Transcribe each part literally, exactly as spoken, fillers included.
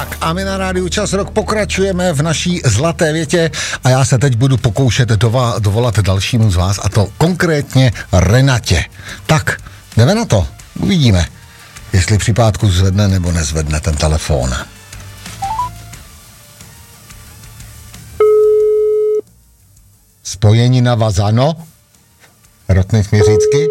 Tak a my na rádiu Čas Rock pokračujeme v naší zlaté větě a já se teď budu pokoušet dova, dovolat dalšímu z vás, a to konkrétně Renatě. Tak, jdeme na to, uvidíme, jestli při pátku zvedne nebo nezvedne ten telefon. Spojení navazano. Rotný Směřícky.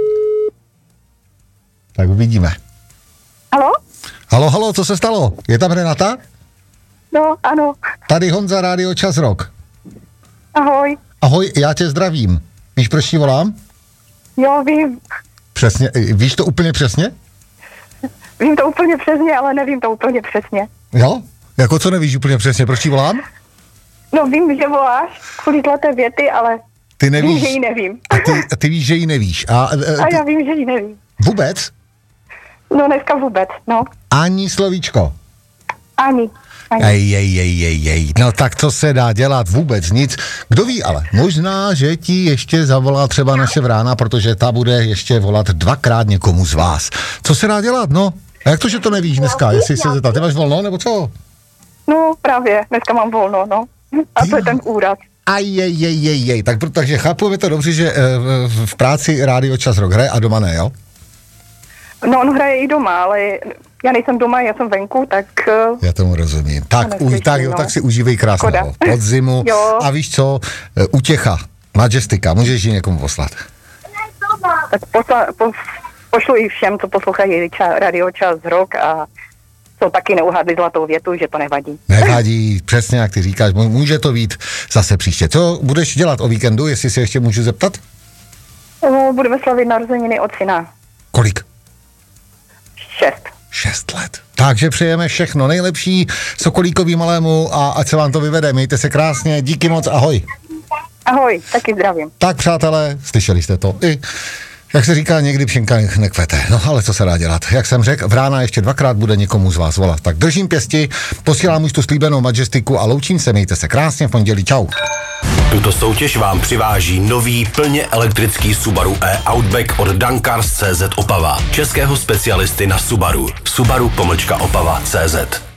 Tak uvidíme. Halo? Halo, halo, co se stalo? Je tam Renata? No, ano. Tady Honza, rádio Čas Rock. Ahoj. Ahoj, já tě zdravím. Víš, proč ti volám? Jo, vím. Přesně, víš to úplně přesně? Vím to úplně přesně, ale nevím to úplně přesně. Jo? Jako co nevíš úplně přesně, proč ti volám? No, vím, že voláš kvůli zlaté věty, ale Ty nevíš, vím, že ji nevím. A ty, a ty víš, že ji nevíš. A, a, a já vím, že ji nevím. Vůbec? No, dneska vůbec, no. Ani slovíčko. Ani. Ani. Ej, ej, ej, ej, ej. No tak co se dá dělat? Vůbec nic. Kdo ví, ale možná, že ti ještě zavolá třeba naše Vrána, protože ta bude ještě volat dvakrát někomu z vás. Co se dá dělat, no? A jak to, že to nevíš dneska? Jestli se zeptat, ty máš volno, nebo co? No, právě, dneska mám volno, no. A to je ten úraz. Aj, jej, jej, jej, jej. Tak, takže chápujeme to dobře, že v, v práci rádio Čas Rock hraje a doma ne, jo? No, on hraje i doma, ale já nejsem doma, já jsem venku, tak... Já tomu rozumím. Tak, neslyším, uj, tak, jo, no. tak si užívej krásného podzimu. A víš co? Utěcha, Majestika, můžeš ji někomu poslat. Tak posla, pos, pošlu i všem, co poslouchají ča, radio Čas Rock a co taky neuhádli zlatou větu, že to nevadí. Nevadí, přesně jak ty říkáš, může to být zase příště. Co budeš dělat o víkendu, jestli se ještě můžu zeptat? No, budeme slavit narozeniny od syna. Kolik? Šest. Šest let. Takže přejeme všechno nejlepší Sokolíkovi malému a ať se vám to vyvede. Mějte se krásně, díky moc, ahoj. Ahoj, taky zdravím. Tak přátelé, slyšeli jste to. I, jak se říká, někdy pšenka nekvete. No ale co se dá dělat? Jak jsem řekl, Vrána ještě dvakrát bude někomu z vás volat. Tak držím pěsti, posílám už tu slíbenou Majestiku a loučím se, mějte se krásně, v pondělí, čau. Tuto soutěž vám přiváží nový plně elektrický Subaru e-Outback od Dankars tečka cé zet Opava. Českého specialisty na Subaru. Subaru pomlčka Opava tečka cé zet.